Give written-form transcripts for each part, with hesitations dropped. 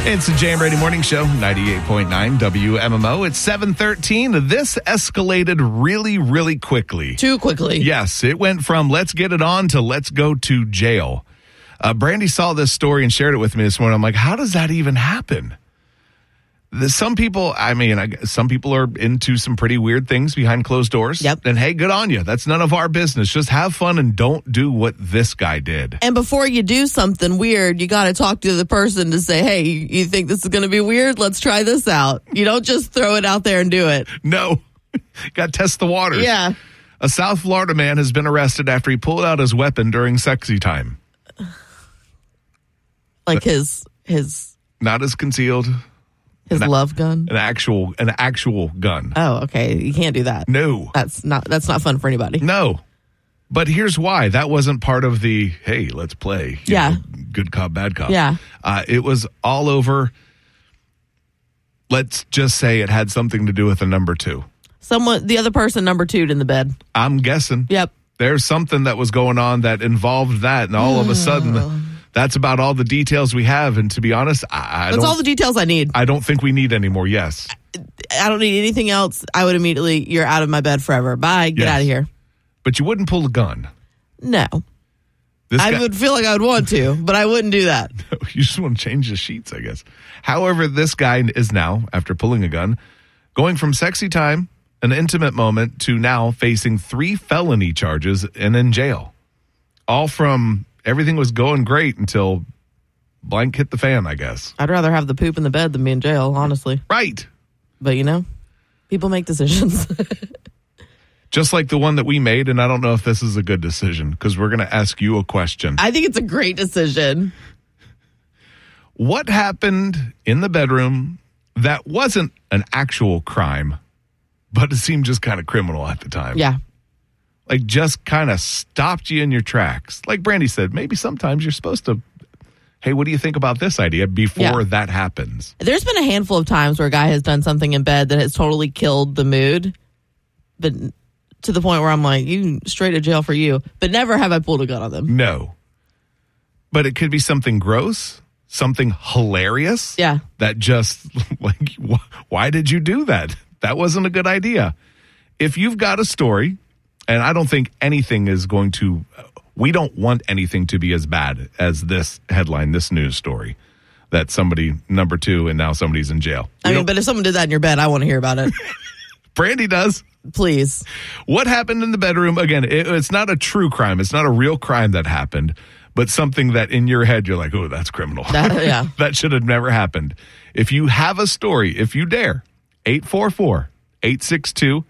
It's the Jay and Brady Morning Show, 98.9 WMMO. It's 7:13. This escalated really, really quickly. Too quickly. Yes, it went from let's get it on to let's go to jail. Brandy saw this story and shared it with me this morning. I'm like, how does that even happen? Some people, some people are into some pretty weird things behind closed doors. Yep. And hey, good on you. That's none of our business. Just have fun and don't do what this guy did. And before you do something weird, you got to talk to the person to say, hey, you think this is going to be weird? Let's try this out. You don't just throw it out there and do it. No. Got to test the waters. Yeah. A South Florida man has been arrested after he pulled out his weapon during sexy time. Like his Not as concealed. love gun? An actual gun. Oh, okay. You can't do that. No. That's not fun for anybody. No. But here's why. That wasn't part of the, hey, let's play. You know, good cop, bad cop. Yeah. It was all over. Let's just say it had something to do with a number two. The other person number two'd in the bed. I'm guessing. Yep. There's something that was going on that involved that. And all of a sudden, that's about all the details we have. And to be honest, That's all the details I need. I don't think we need any more. Yes. I don't need anything else. I would immediately, you're out of my bed forever. Bye. Get out of here. But you wouldn't pull a gun. No. I would feel like I would want to, but I wouldn't do that. You just want to change the sheets, I guess. However, this guy is now, after pulling a gun, going from sexy time, an intimate moment, to now facing 3 felony charges and in jail. All from everything was going great until blank hit the fan, I guess. I'd rather have the poop in the bed than be in jail, honestly. Right. But, people make decisions. Just like the one that we made, and I don't know if this is a good decision, because we're going to ask you a question. I think it's a great decision. What happened in the bedroom that wasn't an actual crime, but it seemed just kind of criminal at the time? Yeah. Like, just kind of stopped you in your tracks. Like Brandy said, maybe sometimes you're supposed to, hey, what do you think about this idea before that happens? There's been a handful of times where a guy has done something in bed that has totally killed the mood, but to the point where I'm like, you straight to jail for you. But never have I pulled a gun on them. No. But it could be something gross, something hilarious. Yeah. That just, like, why did you do that? That wasn't a good idea. If you've got a story, and I don't think anything is going to, we don't want anything to be as bad as this headline, this news story, that somebody, number 2, and now somebody's in jail. But if someone did that in your bed, I want to hear about it. Brandy does. Please. What happened in the bedroom? Again, it's not a true crime. It's not a real crime that happened, but something that in your head, you're like, oh, that's criminal. That should have never happened. If you have a story, if you dare, 844-862-9890.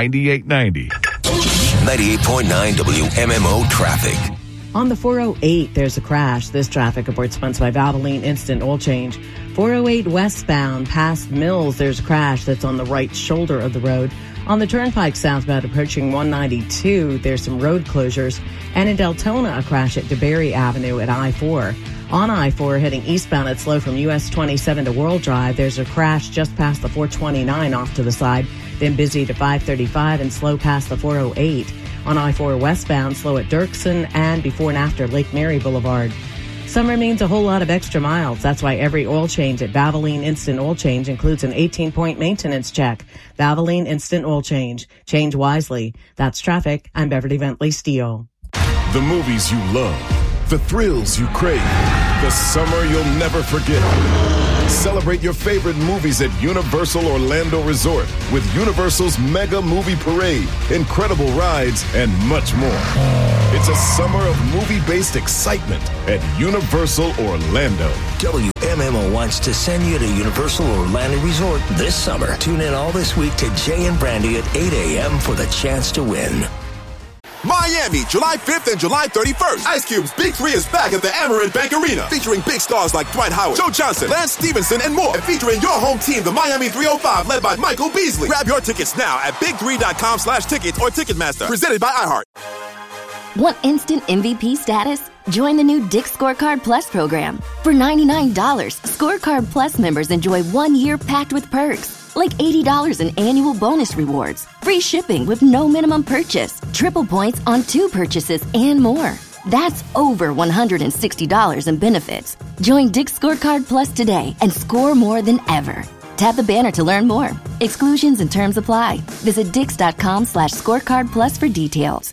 98.9 WMMO traffic. On the 408, there's a crash. This traffic report sponsored by Valvoline Instant Oil Change. 408 westbound past Mills, there's a crash that's on the right shoulder of the road. On the Turnpike southbound approaching 192, there's some road closures. And in Deltona, a crash at DeBerry Avenue at I-4. On I-4, heading eastbound, it's slow from US 27 to World Drive. There's a crash just past the 429 off to the side. Then busy to 535 and slow past the 408. On I-4 westbound, slow at Dirksen and before and after Lake Mary Boulevard. Summer means a whole lot of extra miles. That's why every oil change at Valvoline Instant Oil Change includes an 18-point maintenance check. Valvoline Instant Oil Change. Change wisely. That's traffic. I'm Beverly Bentley Steele. The movies you love. The thrills you crave. The summer you'll never forget. Celebrate your favorite movies at Universal Orlando Resort with Universal's Mega Movie Parade, incredible rides, and much more. It's a summer of movie-based excitement at Universal Orlando. WMMO wants to send you to Universal Orlando Resort this summer. Tune in all this week to Jay and Brandy at 8 a.m. for the chance to win. Miami, July 5th and July 31st. Ice Cube's Big 3 is back at the Amerant Bank Arena, featuring big stars like Dwight Howard, Joe Johnson, Lance Stevenson, and more. And featuring your home team, the Miami 305, led by Michael Beasley. Grab your tickets now at big3.com/tickets or Ticketmaster. Presented by iHeart. Want instant MVP status? Join the new Dick's Scorecard Plus program. For $99, Scorecard Plus members enjoy 1 year packed with perks. Like $80 in annual bonus rewards, free shipping with no minimum purchase, triple points on 2 purchases, and more. That's over $160 in benefits. Join Dick's Scorecard Plus today and score more than ever. Tap the banner to learn more. Exclusions and terms apply. Visit dix.com/scorecard plus for details.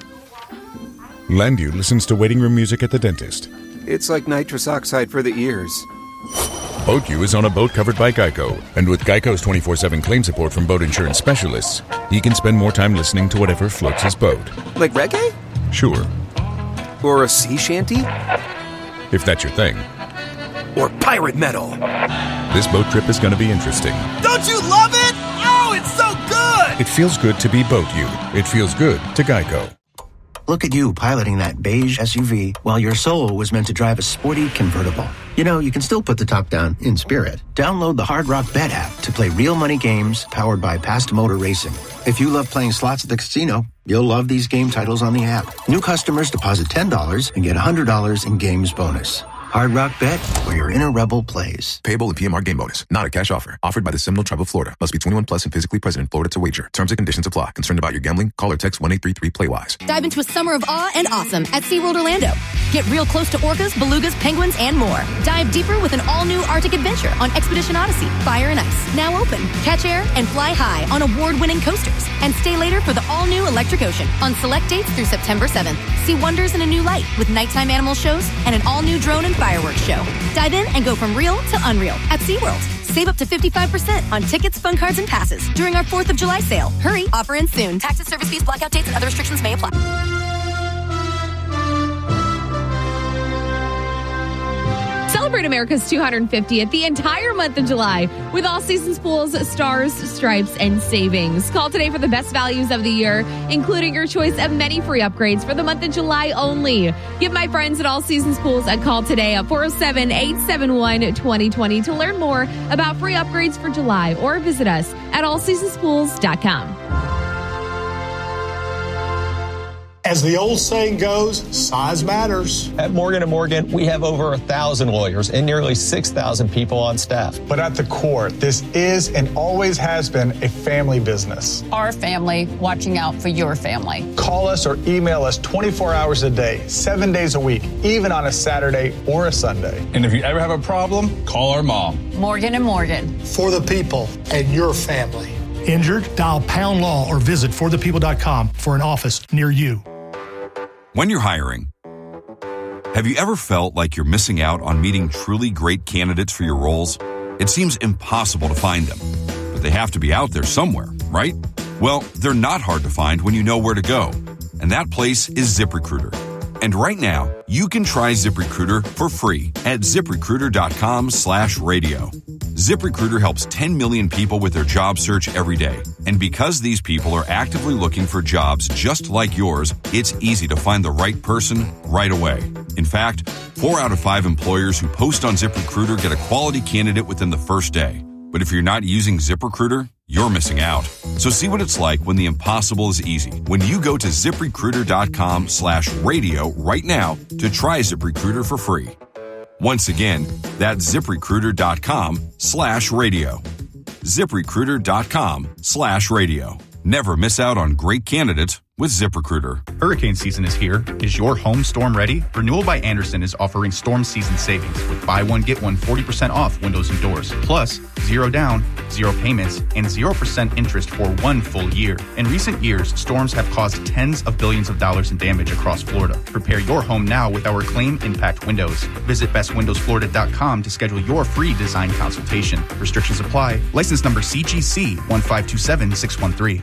Landu listens to waiting room music at the dentist. It's like nitrous oxide for the ears. BoatU is on a boat covered by Geico. And with Geico's 24/7 claim support from boat insurance specialists, he can spend more time listening to whatever floats his boat. Like reggae? Sure. Or a sea shanty? If that's your thing. Or pirate metal? This boat trip is going to be interesting. Don't you love it? Oh, it's so good! It feels good to be BoatU. It feels good to Geico. Look at you piloting that beige SUV while your soul was meant to drive a sporty convertible. You know, you can still put the top down in spirit. Download the Hard Rock Bet app to play real money games powered by Past Motor Racing. If you love playing slots at the casino, you'll love these game titles on the app. New customers deposit $10 and get $100 in games bonus. Hard Rock Bet, where your inner rebel plays. Payable in PMR game bonus. Not a cash offer. Offered by the Seminole Tribe of Florida. Must be 21 plus and physically present in Florida to wager. Terms and conditions apply. Concerned about your gambling? Call or text 1-833-PLAY-WISE. Dive into a summer of awe and awesome at SeaWorld Orlando. Get real close to orcas, belugas, penguins, and more. Dive deeper with an all-new Arctic adventure on Expedition Odyssey, Fire and Ice. Now open. Catch air and fly high on award-winning coasters. And stay later for the all-new Electric Ocean on select dates through September 7th. See wonders in a new light with nighttime animal shows and an all-new drone and fireworks show. Dive in and go from real to unreal at SeaWorld. Save up to 55% on tickets, fun cards, and passes during our 4th of July sale. Hurry, offer ends soon. Taxes, service fees, blackout dates, and other restrictions may apply. Celebrate America's 250th the entire month of July with All Seasons Pools, Stars, Stripes, and Savings. Call today for the best values of the year, including your choice of many free upgrades for the month of July only. Give my friends at All Seasons Pools a call today at 407-871-2020 to learn more about free upgrades for July, or visit us at allseasonspools.com. As the old saying goes, size matters. At Morgan & Morgan, we have over 1,000 lawyers and nearly 6,000 people on staff. But at the core, this is and always has been a family business. Our family watching out for your family. Call us or email us 24 hours a day, 7 days a week, even on a Saturday or a Sunday. And if you ever have a problem, call our mom. Morgan & Morgan. For the people and your family. Injured? Dial Pound Law or visit forthepeople.com for an office near you. When you're hiring, have you ever felt like you're missing out on meeting truly great candidates for your roles? It seems impossible to find them, but they have to be out there somewhere, right? Well, they're not hard to find when you know where to go, and that place is ZipRecruiter. And right now, you can try ZipRecruiter for free at ZipRecruiter.com/radio. ZipRecruiter helps 10 million people with their job search every day. And because these people are actively looking for jobs just like yours, it's easy to find the right person right away. In fact, 4 out of 5 employers who post on ZipRecruiter get a quality candidate within the first day. But if you're not using ZipRecruiter, you're missing out. So see what it's like when the impossible is easy. When you go to ZipRecruiter.com/radio right now to try ZipRecruiter for free. Once again, that's ZipRecruiter.com/radio. ZipRecruiter.com/radio. Never miss out on great candidates with ZipRecruiter. Hurricane season is here. Is your home storm ready? Renewal by Andersen is offering storm season savings with buy one, get one 40% off windows and doors. Plus, 0 down, 0 payments, and 0% interest for 1 full year. In recent years, storms have caused tens of billions of dollars in damage across Florida. Prepare your home now with our Claim Impact Windows. Visit bestwindowsflorida.com to schedule your free design consultation. Restrictions apply. License number CGC 1527613.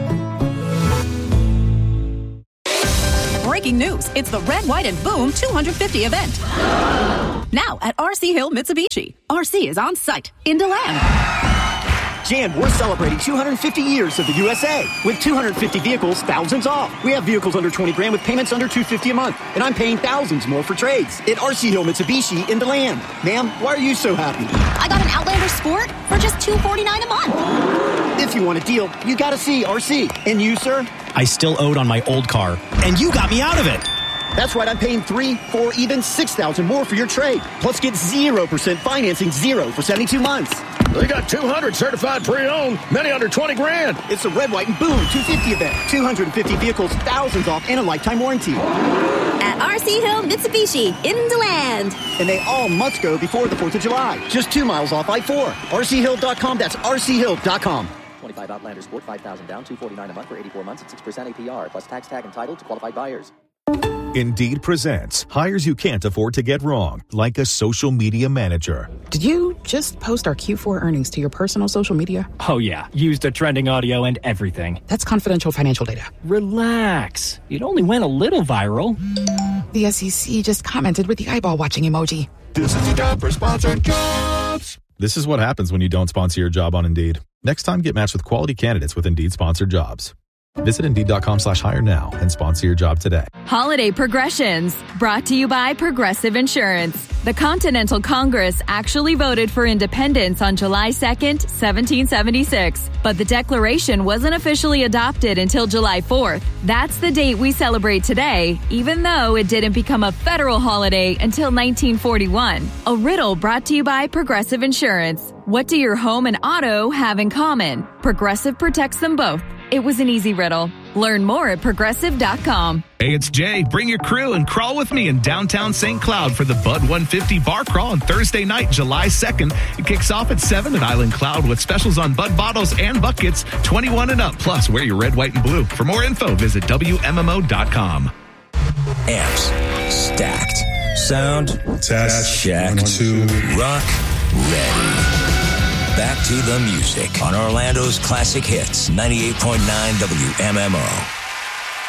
Breaking news. It's the Red, White, and Boom 250 event. Now at RC Hill Mitsubishi. RC is on site in DeLand. Jan, we're celebrating 250 years of the USA. With 250 vehicles, thousands off. We have vehicles under 20 grand with payments under $250 a month. And I'm paying thousands more for trades at RC Hill Mitsubishi in DeLand. Ma'am, why are you so happy? I got an Outlander Sport for just $249 a month. If you want a deal, you gotta see RC. And you, sir? I still owed on my old car, and you got me out of it. That's right, I'm paying 3, 4, even 6,000 more for your trade. Plus get 0% financing, 0 for 72 months. They got 200 certified pre-owned, many under 20 grand. It's the Red, White, and Boom 250 event. 250 vehicles, thousands off, and a lifetime warranty. At RC Hill Mitsubishi in DeLand. And they all must go before the 4th of July. Just 2 miles off I-4. RCHill.com, that's RCHill.com. 25 Outlander Sport, 5,000 down, $249 a month for 84 months at 6% APR, plus tax tag entitled to qualified buyers. Indeed presents hires you can't afford to get wrong, like a social media manager. Did you just post our Q4 earnings to your personal social media? Oh, yeah. Used the trending audio and everything. That's confidential financial data. Relax. It only went a little viral. The SEC just commented with the eyeball watching emoji. This is the job for sponsored jobs. This is what happens when you don't sponsor your job on Indeed. Next time, get matched with quality candidates with Indeed sponsored jobs. Visit Indeed.com/hire now and sponsor your job today. Holiday Progressions, brought to you by Progressive Insurance. The Continental Congress actually voted for independence on July 2nd, 1776, but the Declaration wasn't officially adopted until July 4th. That's the date we celebrate today, even though it didn't become a federal holiday until 1941. A riddle brought to you by Progressive Insurance. What do your home and auto have in common? Progressive protects them both. It was an easy riddle. Learn more at Progressive.com. Hey, it's Jay. Bring your crew and crawl with me in downtown St. Cloud for the Bud 150 Bar Crawl on Thursday night, July 2nd. It kicks off at 7 at Island Cloud with specials on Bud bottles and buckets, 21 and up. Plus, wear your red, white, and blue. For more info, visit WMMO.com. Amps stacked. Sound test. Check. 1, 2. Rock ready. Back to the music on Orlando's Classic Hits, 98.9 WMMO.